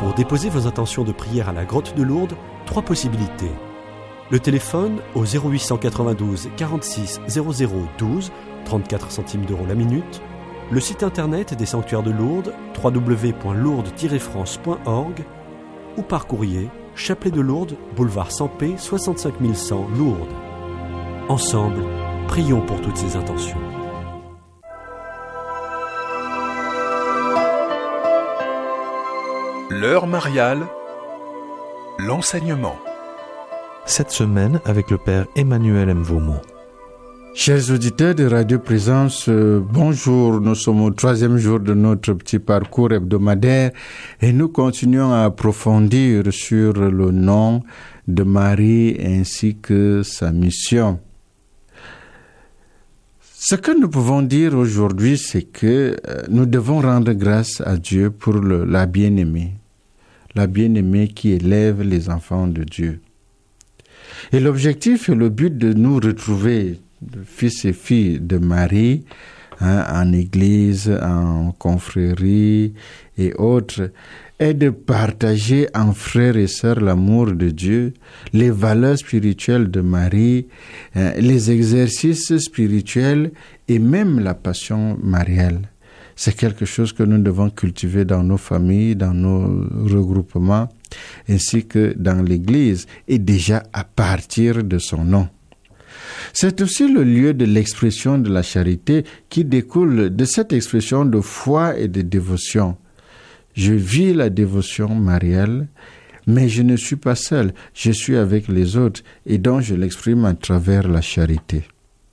Pour déposer vos intentions de prière à la Grotte de Lourdes, 3 possibilités. Le téléphone au 0892 46 00 12, 34 centimes d'euros la minute. Le site internet des Sanctuaires de Lourdes, www.lourdes-france.org, ou par courrier, Chapelet de Lourdes, boulevard Sampé, 65 100 Lourdes. Ensemble, prions pour toutes ces intentions. L'heure mariale, l'enseignement. Cette semaine avec le Père Emmanuel Mvomo. Chers auditeurs de Radio Présence, bonjour. Nous sommes au 3e jour de notre petit parcours hebdomadaire et nous continuons à approfondir sur le nom de Marie ainsi que sa mission. Ce que nous pouvons dire aujourd'hui, c'est que nous devons rendre grâce à Dieu pour la bien-aimée qui élève les enfants de Dieu. Et l'objectif et le but de nous retrouver, fils et filles de Marie, en église, en confrérie et autres, est de partager en frères et sœurs l'amour de Dieu, les valeurs spirituelles de Marie, les exercices spirituels et même la passion mariale. C'est quelque chose que nous devons cultiver dans nos familles, dans nos regroupements, ainsi que dans l'Église, et déjà à partir de son nom. C'est aussi le lieu de l'expression de la charité qui découle de cette expression de foi et de dévotion. Je vis la dévotion mariale, mais je ne suis pas seul, je suis avec les autres et donc je l'exprime à travers la charité.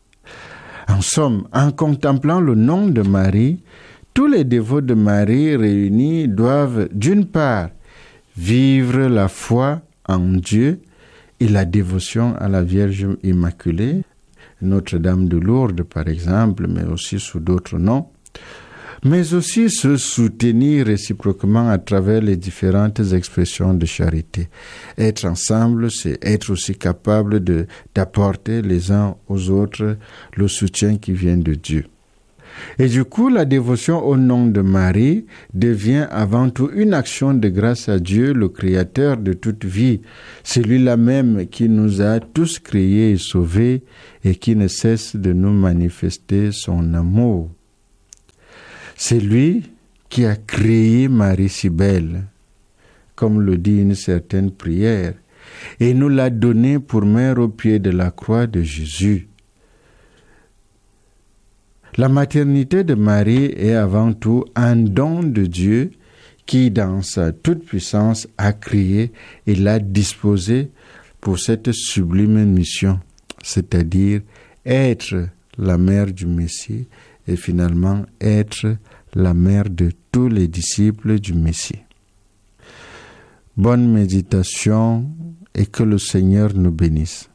En somme, en contemplant le nom de Marie, tous les dévots de Marie réunis doivent, d'une part, vivre la foi en Dieu et la dévotion à la Vierge Immaculée, Notre-Dame de Lourdes par exemple, mais aussi sous d'autres noms, mais aussi se soutenir réciproquement à travers les différentes expressions de charité. Être ensemble, c'est être aussi capable d'apporter les uns aux autres le soutien qui vient de Dieu. Et du coup, la dévotion au nom de Marie devient avant tout une action de grâce à Dieu, le Créateur de toute vie, celui-là même qui nous a tous créés et sauvés et qui ne cesse de nous manifester son amour. C'est lui qui a créé Marie si belle, comme le dit une certaine prière, et nous l'a donnée pour mère au pied de la croix de Jésus. La maternité de Marie est avant tout un don de Dieu qui, dans sa toute-puissance, a créé et l'a disposé pour cette sublime mission, c'est-à-dire être la mère du Messie et finalement être la mère de tous les disciples du Messie. Bonne méditation et que le Seigneur nous bénisse.